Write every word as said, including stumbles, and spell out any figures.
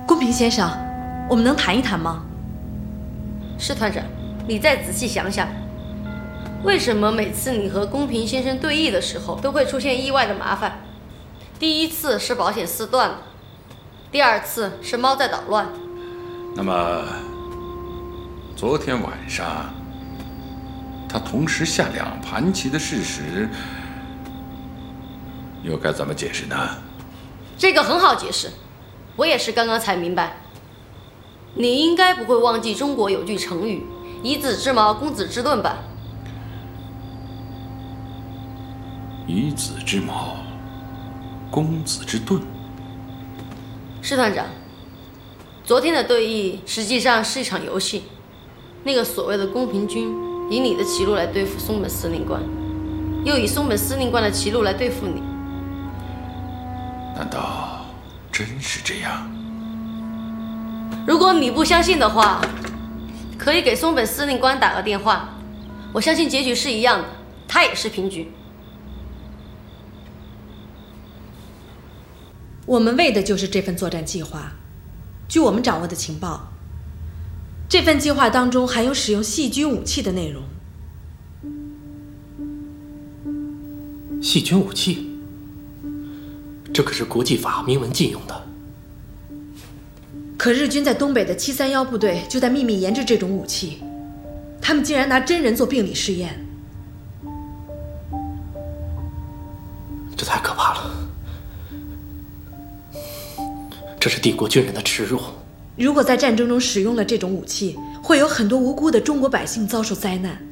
公平先生，我们能谈一谈吗？ 师团长，你再仔细想想，为什么每次你和公平先生对弈的时候都会出现意外的麻烦？第一次是保险丝断了，第二次是猫在捣乱。 那么，昨天晚上他同时下两盘棋的事实，又该怎么解释呢？ 这个很好解释，我也是刚刚才明白。你应该不会忘记中国有句成语“以子之矛攻子之盾”吧？ 以子之矛攻子之盾。 师团长，昨天的对弈实际上是一场游戏。那个所谓的公平军以你的棋路来对付松本司令官，又以松本司令官的棋路来对付你。 难道真是这样？ 如果你不相信的话，可以给松本司令官打个电话，我相信结局是一样的，他也是平局。 我们为的就是这份作战计划。据我们掌握的情报，这份计划当中含有使用细菌武器的内容。 细菌武器？这可是国际法明文禁用的。 可日军在东北的七三一部队就在秘密研制这种武器，他们竟然拿真人做病理试验。 这太可怕了，这是帝国军人的耻辱。 如果在战争中使用了这种武器，会有很多无辜的中国百姓遭受灾难。